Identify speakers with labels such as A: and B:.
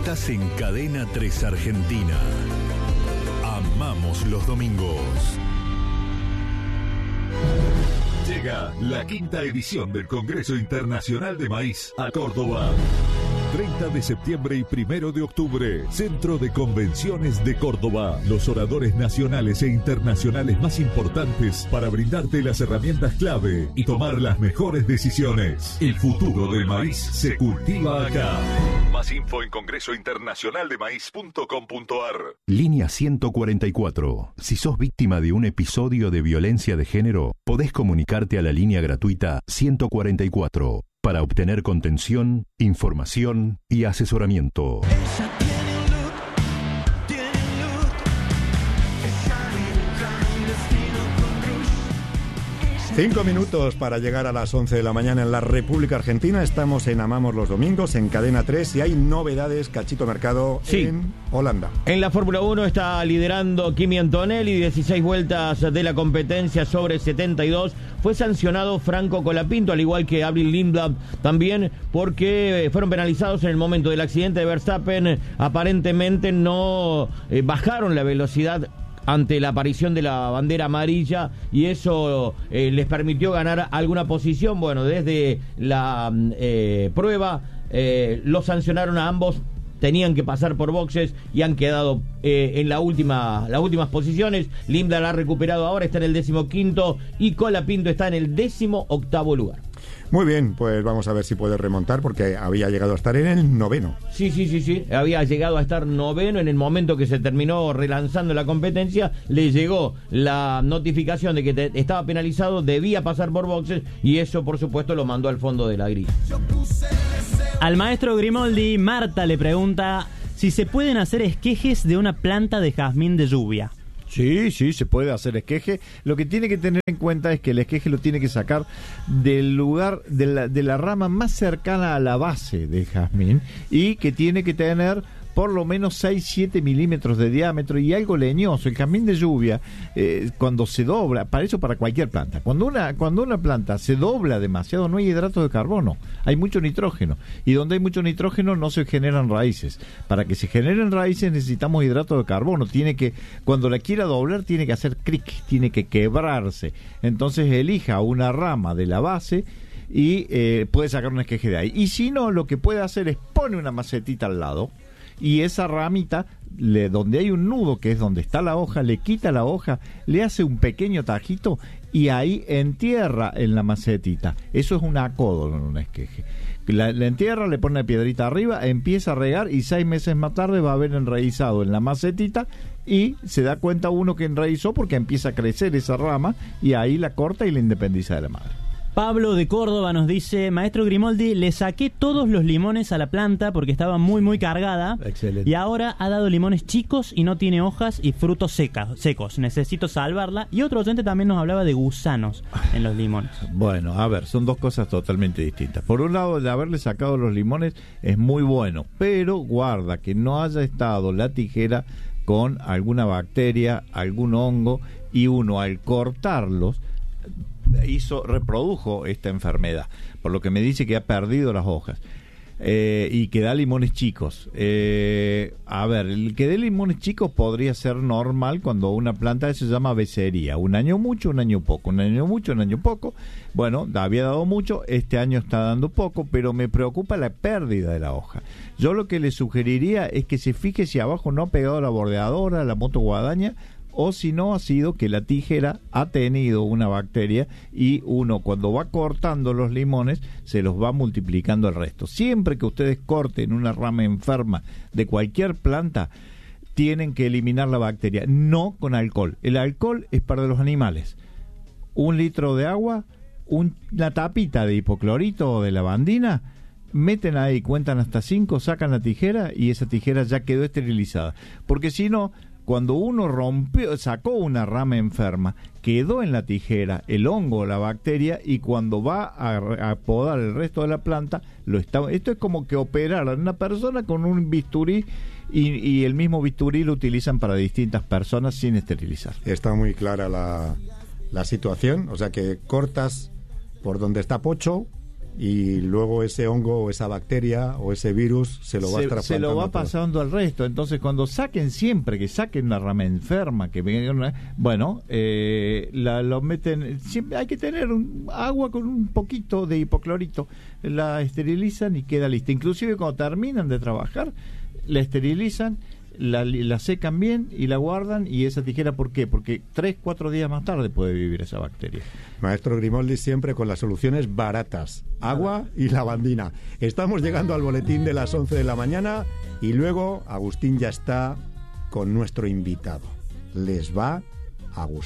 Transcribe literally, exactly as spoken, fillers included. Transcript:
A: Estás en Cadena tres Argentina. Amamos los domingos. Llega la quinta edición del Congreso Internacional de Maíz a Córdoba. treinta de septiembre y primero de octubre, Centro de Convenciones de Córdoba. Los oradores nacionales e internacionales más importantes para brindarte las herramientas clave y tomar las mejores decisiones. El futuro del maíz se cultiva acá. Más info en congreso internacional de maíz punto com punto ar. Línea ciento cuarenta y cuatro. Si sos víctima de un episodio de violencia de género, podés comunicarte a la línea gratuita ciento cuarenta y cuatro. Para obtener contención, información y asesoramiento.
B: Cinco minutos para llegar a las once de la mañana en la República Argentina. Estamos en Amamos los Domingos, en Cadena tres, y hay novedades, Cachito Mercado, sí, en Holanda.
C: En la Fórmula uno está liderando Kimi Antonelli, dieciséis vueltas de la competencia sobre setenta y dos. Fue sancionado Franco Colapinto, al igual que Avril Lindblad también, porque fueron penalizados en el momento del accidente de Verstappen. Aparentemente no eh, bajaron la velocidad ante la aparición de la bandera amarilla, y eso eh, les permitió ganar alguna posición. Bueno, desde la eh, prueba eh, los sancionaron a ambos, tenían que pasar por boxes y han quedado eh, en la última, las últimas posiciones. Lindblad la ha recuperado ahora, está en el décimo quinto, y Colapinto está en el décimo octavo lugar.
B: Muy bien, pues vamos a ver si puede remontar, porque había llegado a estar en el noveno.
C: Sí, sí, sí, sí, había llegado a estar noveno. En el momento que se terminó relanzando la competencia, le llegó la notificación de que te, estaba penalizado, debía pasar por boxes, y eso, por supuesto, lo mandó al fondo de la grilla.
D: Al maestro Grimoldi, Marta le pregunta si se pueden hacer esquejes de una planta de jazmín de lluvia.
E: Sí, sí, se puede hacer esqueje. Lo que tiene que tener en cuenta es que el esqueje lo tiene que sacar del lugar, de la, de la rama más cercana a la base del jazmín, y que tiene que tener por lo menos seis a siete milímetros de diámetro y algo leñoso. El jazmín de lluvia, eh, cuando se dobla, para eso para cualquier planta, cuando una, cuando una planta se dobla demasiado, no hay hidratos de carbono, hay mucho nitrógeno, y donde hay mucho nitrógeno no se generan raíces. Para que se generen raíces necesitamos hidratos de carbono. Tiene que, cuando la quiera doblar, tiene que hacer cric, tiene que quebrarse. Entonces elija una rama de la base y eh, puede sacar un esqueje de ahí. Y si no, lo que puede hacer es pone una macetita al lado, y esa ramita, le, donde hay un nudo, que es donde está la hoja, le quita la hoja, le hace un pequeño tajito y ahí entierra en la macetita. Eso es un acodo, no un esqueje. La, la entierra, le pone una piedrita arriba, empieza a regar, y seis meses más tarde va a haber enraizado en la macetita, y se da cuenta uno que enraizó porque empieza a crecer esa rama, y ahí la corta y la independiza de la madre.
D: Pablo de Córdoba nos dice: maestro Grimoldi, le saqué todos los limones a la planta porque estaba muy muy cargada.
E: Excelente.
D: Y ahora ha dado limones chicos y no tiene hojas y frutos secas, secos. Necesito salvarla. Y otro oyente también nos hablaba de gusanos en los limones.
E: Bueno, a ver, son dos cosas totalmente distintas. Por un lado, de haberle sacado los limones es muy bueno, pero guarda que no haya estado la tijera con alguna bacteria, algún hongo, y uno al cortarlos hizo, reprodujo esta enfermedad, por lo que me dice que ha perdido las hojas, eh, y que da limones chicos. Eh, a ver, el que dé limones chicos podría ser normal cuando una planta se llama becería, un año mucho, un año poco, un año mucho, un año poco. Bueno, había dado mucho, este año está dando poco, pero me preocupa la pérdida de la hoja. Yo lo que le sugeriría es que se fije si abajo no ha pegado la bordeadora, la moto guadaña, o si no ha sido que la tijera ha tenido una bacteria, y uno cuando va cortando los limones se los va multiplicando el resto. Siempre que ustedes corten una rama enferma de cualquier planta, tienen que eliminar la bacteria, no con alcohol. El alcohol es para los animales. Un litro de agua, un, una tapita de hipoclorito o de lavandina, meten ahí, cuentan hasta cinco, sacan la tijera y esa tijera ya quedó esterilizada. Porque si no, cuando uno rompió, sacó una rama enferma, quedó en la tijera el hongo o la bacteria, y cuando va a, a podar el resto de la planta, lo está. Esto es como que operar a una persona con un bisturí, y, y el mismo bisturí lo utilizan para distintas personas sin esterilizar.
B: Está muy clara la, la situación, o sea que cortas por donde está pocho y luego ese hongo o esa bacteria o ese virus se lo va
E: se,
B: trasplantando.
E: se lo va pasando al resto. Entonces, cuando saquen siempre que saquen una rama enferma, que venga una, bueno, eh, la, lo meten. Siempre hay que tener un, agua con un poquito de hipoclorito, la esterilizan y queda lista. Inclusive cuando terminan de trabajar, la esterilizan. La, la secan bien y la guardan, y esa tijera, ¿por qué? Porque tres, cuatro días más tarde puede vivir esa bacteria.
B: Maestro Grimoldi siempre con las soluciones baratas, agua y lavandina. Estamos llegando al boletín de las once de la mañana y luego Agustín ya está con nuestro invitado. Les va a gustar.